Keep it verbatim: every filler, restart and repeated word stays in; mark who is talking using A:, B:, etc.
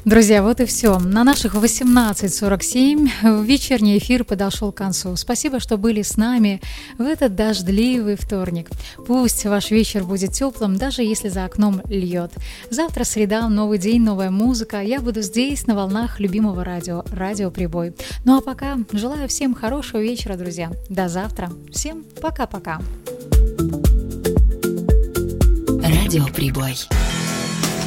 A: Друзья, вот и все. На наших восемнадцать сорок семь вечерний эфир подошел к концу. Спасибо, что были с нами в этот дождливый вторник. Пусть ваш вечер будет теплым, даже если за окном льет. Завтра среда, новый день, новая музыка. Я буду здесь, на волнах любимого радио, Радио Прибой. Ну а пока желаю всем хорошего вечера, друзья. До завтра. Всем пока-пока.
B: Радио Прибой.